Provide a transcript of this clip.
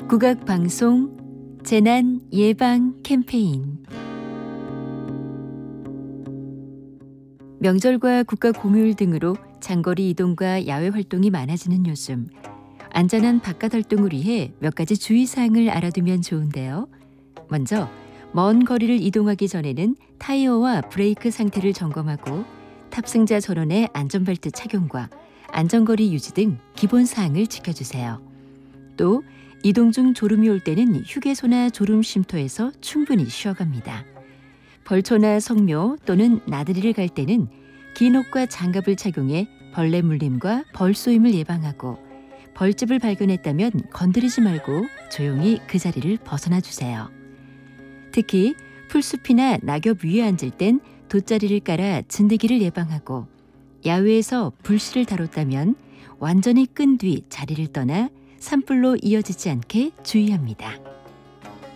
국악방송 재난 예방 캠페인. 명절과 국가 공휴일 등으로 장거리 이동과 야외 활동이 많아지는 요즘, 안전한 바깥 활동을 위해 몇 가지 주의사항을 알아두면 좋은데요. 먼저 먼 거리를 이동하기 전에는 타이어와 브레이크 상태를 점검하고 탑승자 전원의 안전벨트 착용과 안전거리 유지 등 기본 사항을 지켜주세요. 또 이동 중 졸음이 올 때는 휴게소나 졸음 쉼터에서 충분히 쉬어갑니다. 벌초나 성묘 또는 나들이를 갈 때는 긴 옷과 장갑을 착용해 벌레 물림과 벌쏘임을 예방하고, 벌집을 발견했다면 건드리지 말고 조용히 그 자리를 벗어나 주세요. 특히 풀숲이나 낙엽 위에 앉을 땐 돗자리를 깔아 진드기를 예방하고, 야외에서 불씨를 다뤘다면 완전히 끈 뒤 자리를 떠나 산불로 이어지지 않게 주의합니다.